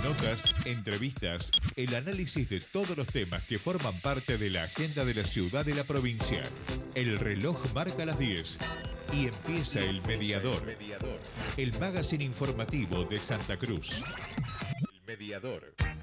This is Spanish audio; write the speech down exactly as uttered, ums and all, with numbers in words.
Notas, entrevistas, el análisis de todos los temas que forman parte de la agenda de la ciudad y la provincia. El reloj marca las diez y empieza El Mediador, el magazine informativo de Santa Cruz. El Mediador.